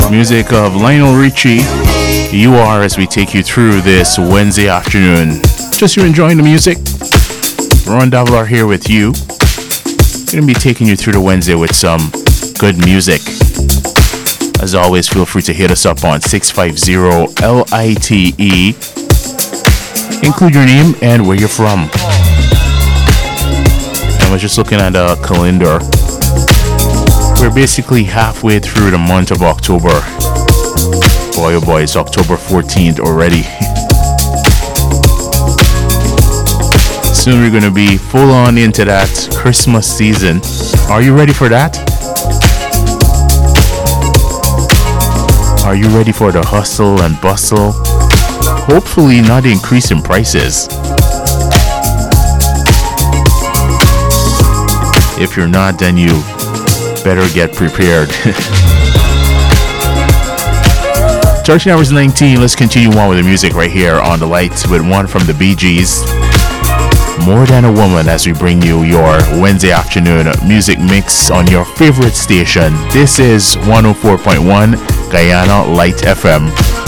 Music of Lionel Richie. You are as we take you through this Wednesday afternoon. Just you enjoying the music? Ron Davila here with you. Going to be taking you through the Wednesday with some good music. As always, feel free to hit us up on 650-LITE. Include your name and where you're from. I was just looking at a calendar. We're basically halfway through the month of October. Boy, oh boy, it's October 14th already. Soon we're going to be full on into that Christmas season. Are you ready for that? Are you ready for the hustle and bustle? Hopefully not increase in prices. If you're not, then you better get prepared. 13 hours 19. Let's continue on with the music right here on the lights with one from the Bee Gees. More Than a Woman, as we bring you your Wednesday afternoon music mix on your favorite station. This is 104.1 Guyana Light FM.